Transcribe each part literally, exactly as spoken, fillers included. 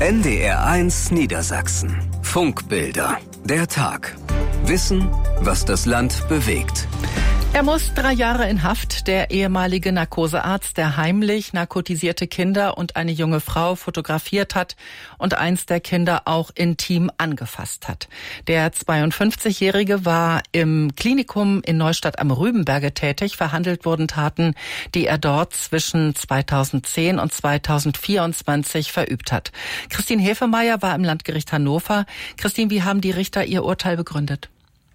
N D R eins Niedersachsen. Funkbilder. Der Tag. Wissen, was das Land bewegt. Er muss drei Jahre in Haft. Der ehemalige Narkosearzt, der heimlich narkotisierte Kinder und eine junge Frau fotografiert hat und eins der Kinder auch intim angefasst hat. Der zweiundfünfzigjährige war im Klinikum in Neustadt am Rübenberge tätig. Verhandelt wurden Taten, die er dort zwischen zweitausendzehn und zweitausendvierundzwanzig verübt hat. Christine Hefemeyer war im Landgericht Hannover. Christine, wie haben die Richter ihr Urteil begründet?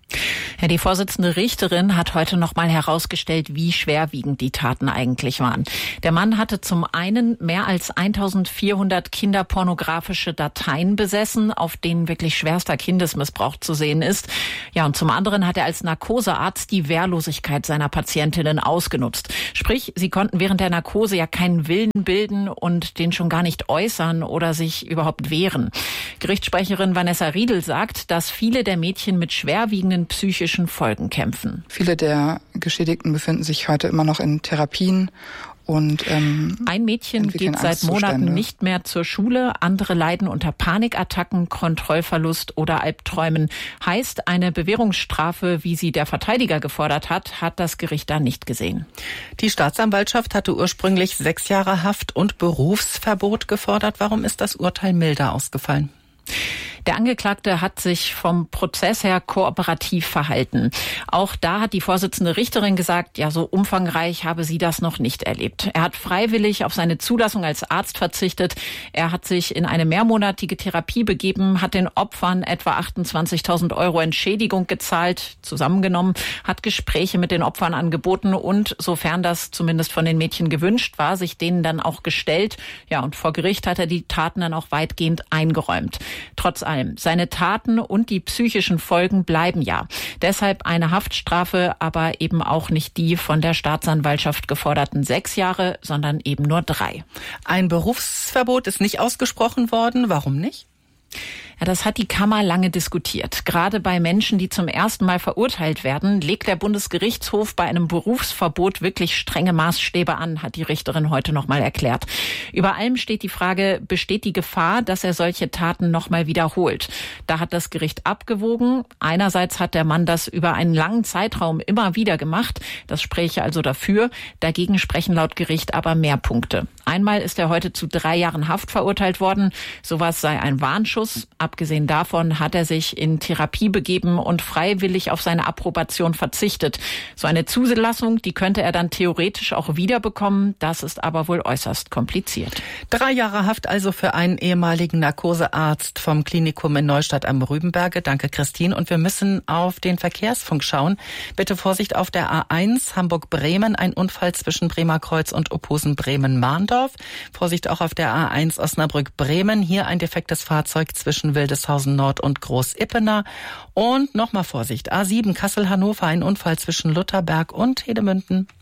Ja, die Vorsitzende Richterin hat heute noch mal herausgestellt, wie schwerwiegend die Taten eigentlich waren. Der Mann hatte zum einen mehr als eintausendvierhundert kinderpornografische Dateien besessen, auf denen wirklich schwerster Kindesmissbrauch zu sehen ist. Ja, und zum anderen hat er als Narkosearzt die Wehrlosigkeit seiner Patientinnen ausgenutzt. Sprich, sie konnten während der Narkose ja keinen Willen bilden und den schon gar nicht äußern oder sich überhaupt wehren. Gerichtssprecherin Vanessa Riedel sagt, dass viele der Mädchen mit schwerwiegenden psychischen Folgen kämpfen. Viele der Geschädigten befinden sich heute immer noch in Therapien. Und, ähm, ein Mädchen geht seit Monaten nicht mehr zur Schule, andere leiden unter Panikattacken, Kontrollverlust oder Albträumen. Heißt, eine Bewährungsstrafe, wie sie der Verteidiger gefordert hat, hat das Gericht da nicht gesehen. Die Staatsanwaltschaft hatte ursprünglich sechs Jahre Haft und Berufsverbot gefordert. Warum ist das Urteil milder ausgefallen? Der Angeklagte hat sich vom Prozess her kooperativ verhalten. Auch da hat die Vorsitzende Richterin gesagt, ja, so umfangreich habe sie das noch nicht erlebt. Er hat freiwillig auf seine Zulassung als Arzt verzichtet. Er hat sich in eine mehrmonatige Therapie begeben, hat den Opfern etwa achtundzwanzigtausend Euro Entschädigung gezahlt, zusammengenommen, hat Gespräche mit den Opfern angeboten und, sofern das zumindest von den Mädchen gewünscht war, sich denen dann auch gestellt. Ja, und vor Gericht hat er die Taten dann auch weitgehend eingeräumt. Trotz allem, seine Taten und die psychischen Folgen bleiben ja. Deshalb eine Haftstrafe, aber eben auch nicht die von der Staatsanwaltschaft geforderten sechs Jahre, sondern eben nur drei. Ein Berufsverbot ist nicht ausgesprochen worden. Warum nicht? Ja, das hat die Kammer lange diskutiert. Gerade bei Menschen, die zum ersten Mal verurteilt werden, legt der Bundesgerichtshof bei einem Berufsverbot wirklich strenge Maßstäbe an, hat die Richterin heute noch mal erklärt. Über allem steht die Frage, besteht die Gefahr, dass er solche Taten noch mal wiederholt? Da hat das Gericht abgewogen. Einerseits hat der Mann das über einen langen Zeitraum immer wieder gemacht. Das spräche also dafür. Dagegen sprechen laut Gericht aber mehr Punkte. Einmal ist er heute zu drei Jahren Haft verurteilt worden. Sowas sei ein Warnschuss. Abgesehen davon hat er sich in Therapie begeben und freiwillig auf seine Approbation verzichtet. So eine Zulassung, die könnte er dann theoretisch auch wiederbekommen. Das ist aber wohl äußerst kompliziert. Drei Jahre Haft also für einen ehemaligen Narkosearzt vom Klinikum in Neustadt am Rübenberge. Danke, Christine. Und wir müssen auf den Verkehrsfunk schauen. Bitte Vorsicht auf der A eins Hamburg-Bremen. Ein Unfall zwischen Bremerkreuz und Opposen-Bremen-Mahndorf. Vorsicht auch auf der A eins Osnabrück-Bremen. Hier ein defektes Fahrzeug zwischen Wildeshausen Nord und Groß-Ippener. Und nochmal Vorsicht, A sieben Kassel-Hannover, ein Unfall zwischen Lutherberg und Hedemünden.